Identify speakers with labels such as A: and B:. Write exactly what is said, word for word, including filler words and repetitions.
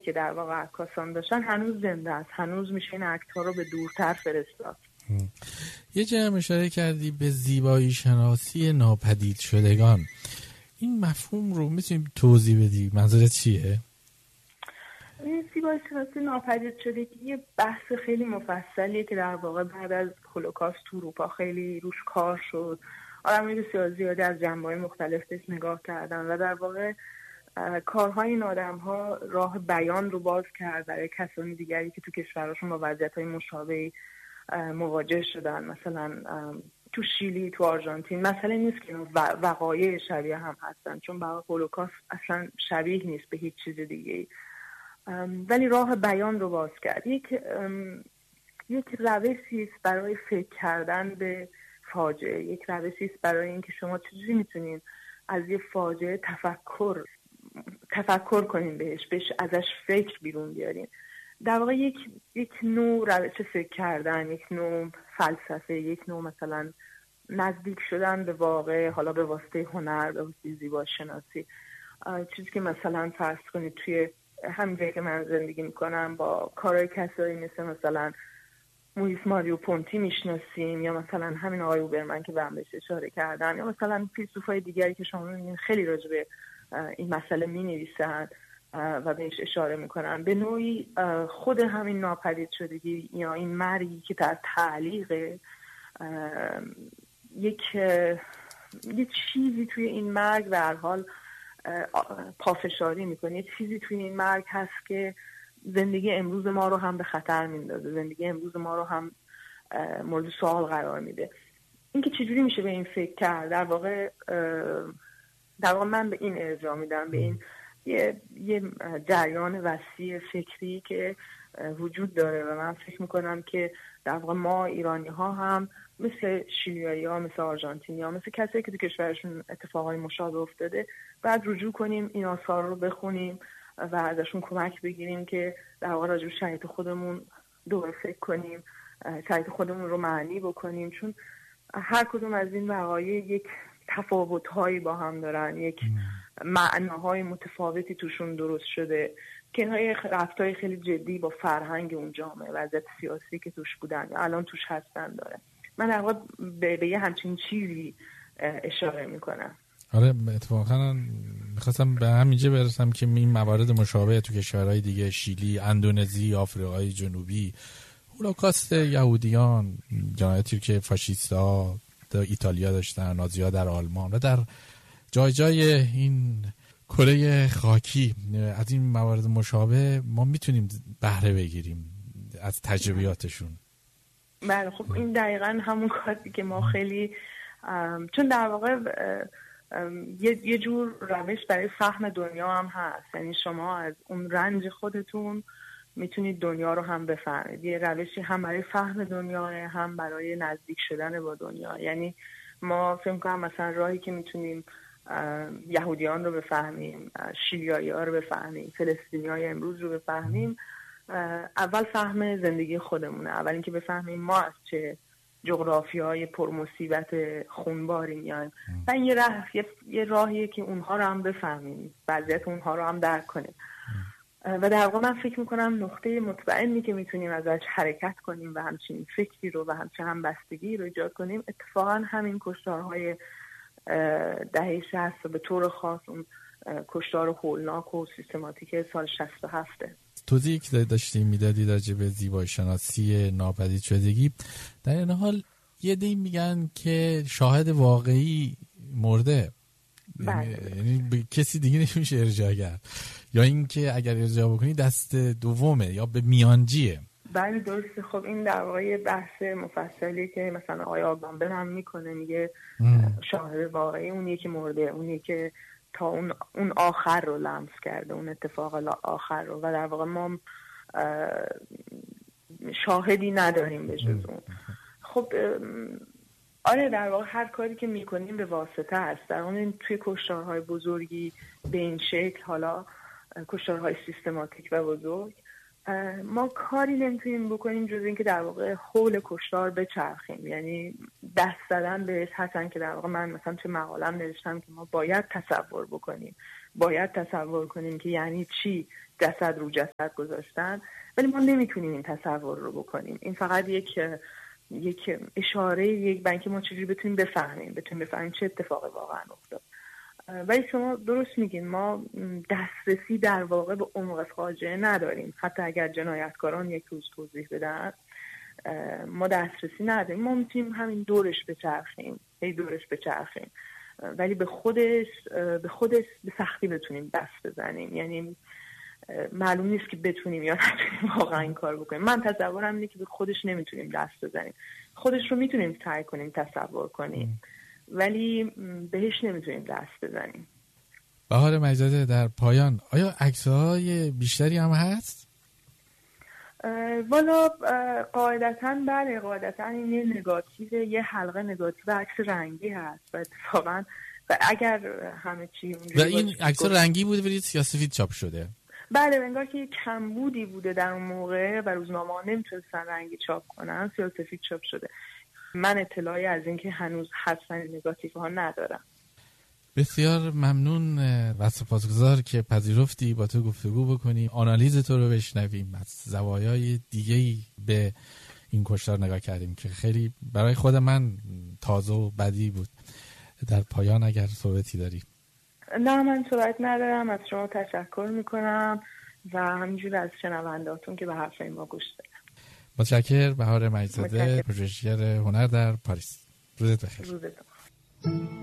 A: که در واقع عکاسان داشتن هنوز زنده است، هنوز میشه این عکس‌ها رو به دورتر فرستاد.
B: یه جا هم اشاره کردی به زیبایی شناسی ناپدید شدگان. این مفهوم رو میتونی توضیح بدی؟ منظورت چیه؟
A: این زیبایی شناسی ناپدید شدگی یه بحث خیلی مفصلیه که در واقع بعد از هولوکاست تو اروپا خیلی روش کار شد. آدمای بسیار زیادی از جنبه‌های مختلف بهش نگاه کردن و در واقع کارهای این آدم‌ها راه بیان رو باز کرد برای کسانی دیگری که تو کشورشون با وضعیت‌های مشابهی مواجه شدن. مثلا تو شیلی، تو آرژانتین مسئله نیست که وقایع شبیه هم هستن، چون برای هولوکاست اصلا شبیه نیست به هیچ چیز دیگه‌ای، ولی راه بیان رو باز کرد. یک یک روشی است برای فکر کردن به فاجعه، یک روشی است برای اینکه شما چجوری میتونین از یه فاجعه تفکر تفکر کنین بهش بهش ازش فکر بیرون بیارین. در واقع یک یک نوع روش فکر کردن، یک نوع فلسفه، یک نوع مثلا نزدیک شدن به واقع، حالا به واسطه هنر، به واسطه زیبایی شناسی. چیزی که مثلا فرض کنید توی همین جایی که من زندگی میکنم با کارهای کسایی مثل مثلا مویس ماریو پونتی میشناسیم، یا مثلا همین آقای اوبرمن که به بهش اشاره کردن، یا مثلا فیلسوفای دیگری که شما میبینید خیلی راجع به این مسئله مینویسن و بهش اشاره میکنن. به نوعی خود همین ناپدید شدگی یا این مرگی که در تعلیق یک یک چیزی توی این مرگ به هر حال پافشاری میکنه، یک چیزی توی این مرگ هست که زندگی امروز ما رو هم به خطر میندازه، زندگی امروز ما رو هم مورد سوال قرار میده. اینکه چجوری میشه به این فکر کرد، در واقع در واقع من به این ارجاع میدم، به این یه یه جریان وسیع فکری که وجود داره و من فکر میکنم که در واقع ما ایرانی ها هم مثل شیلیایی ها، مثل آرژانتینی ها، مثل کسایی که تو کشورشون اتفاقای مشابه افتاده بعد رجوع کنیم، این آثار رو بخونیم و ازشون کمک بگیریم که در واقع راجع به شرایط خودمون دوباره فکر کنیم، شرایط خودمون رو معنی بکنیم، چون هر کدوم از این وقایع یک تفاوت‌هایی با هم دارن، یک معناهای متفاوتی توشون درست شده که اینها ربطای خیلی جدی با فرهنگ اون جامعه، وضعیت سیاسی که توش بودن یا الان توش هستن داره. من در واقع به, به یه همچین چیزی اشاره میکنم.
B: آره اتفاقا میخواستم به همینجا برسم که این موارد مشابه تو کشورهای دیگه، شیلی، اندونزی، آفریقای جنوبی، هولوکاست یهودیان، جنایاتی که فاشیستا در ایتالیا داشتن، نازی‌ها در آلمان و در جای جای این کره خاکی، از این موارد مشابه ما میتونیم بهره بگیریم از تجربیاتشون.
A: بله خب این دقیقاً همون کاری که ما خیلی چون در واقع یه یه جور روش برای فهم دنیا هم هست، یعنی شما از اون رنج خودتون میتونید دنیا رو هم بفهمید. یه روشی هم برای فهم دنیا، هم برای نزدیک شدن با دنیا. یعنی ما فکر کنم مثلا راهی که میتونیم یهودیان رو بفهمیم، شیلیایی ها رو بفهمیم، فلسطینی های امروز رو بفهمیم، اول فهم زندگی خودمونه. اول اینکه بفهمیم ما از چه جغرافیای پرمصیبت خونباری میایم و این یه راه یه, یه راهیه که اونها رو هم بفهمیم، وضعیت اونها رو هم درک کنیم. و در واقع من فکر میکنم نقطه مطمئنی که میتونیم ازش حرکت کنیم و همچین فکری رو و همچین همبستگی رو ایجاد کنیم اتفاقا همین کشتارهای دهه شصت و به طور خاص اون کشتار هولناک و سیستماتیک سال شصت و هفت.
B: توضیحی که داشتیم میدادی راجع به زیبایی شناسی ناپدید شدگی، در این حال یه دی میگن که شاهد واقعی مرده، یعنی به کسی دیگه نمیشه ارجاع کرد، یا اینکه اگر ارجاع بکنی دست دومه یا به میانجیه.
A: بله درسته. خب این در واقع بحث مفصلی که مثلا آقای آگامبل هم میکنه، میگه شاهد واقعی اونیه که مرده، اونیه که تا اون اون آخر رو لمس کرده، اون اتفاق آخر رو، و در واقع ما شاهدی نداریم به جز اون. خب آره در واقع هر کاری که میکنیم به واسطه هست. در اون توی کشتارهای بزرگی به این شکل، حالا کشتارهای سیستماتیک و بزرگ، ما کاری نمیتونیم بکنیم جز اینکه در واقع حول کشتار بچرخیم، یعنی دست زدن بهش هستن که در واقع من مثلا توی مقالم نوشتم که ما باید تصور بکنیم باید تصور کنیم که یعنی چی جسد رو جسد گذاشتن، ولی ما نمیتونیم این تصور رو بکنیم. این فقط یک یک اشاره، یک بنک ما چجوری بتونیم بفهمیم بتونیم بفهمیم چه اتفاقی واقعا افتاد. ولی شما درست میگین، ما دسترسی در واقع به عمق فاجعه نداریم. حتی اگر جنایتکاران یک روز توضیح بدن ما دسترسی نداریم. ما میتونیم همین دورش بچرخیم هی دورش بچرخیم ولی به خودش به خودش به سختی بتونیم دست بزنیم. یعنی معلوم نیست که بتونیم یا نتونیم واقعا این کار بکنیم. من تصورم اینه که به خودش نمیتونیم دست بزنیم. خودش رو میتونیم سعی کنیم تصور کنیم ولی بهش نمیتونیم دست بزنیم.
B: بهار مجیدزاده، در پایان آیا عکس‌های بیشتری هم هست؟
A: والا قاعدتاً بله، قاعدتاً این یه نگاتیو، یه حلقه نگاتیو عکس رنگی هست و اتفاقاً و اگر همه چی
B: و این عکس رنگی بوده ولی سیاسفید چاپ شده؟
A: بله، انگار که کمبودی بوده در اون موقع و روزنامه‌ها نمیتونستن رنگی چاپ کنن، سیاسفید چاپ شده. من اطلاعی از اینکه هنوز هستن نگاتیوها ندارم.
B: بسیار ممنون و سپاسگزار که پذیرفتی با تو گفتگو بکنیم، آنالیز تو رو بشنویم، از زوایای دیگه‌ای به این کشتار نگاه کردیم که خیلی برای خود من تازه و بدی بود. در پایان اگر صحبتی داری؟
A: نه، من صحبت ندارم. از شما تشکر میکنم و همینجور از شنوندهاتون که به حرف ما گوش دادن.
B: متشکر. بهار مجیدزاده، پژوهشگر هنر در پاریس. روزت بخیر.
A: روزت بخیر.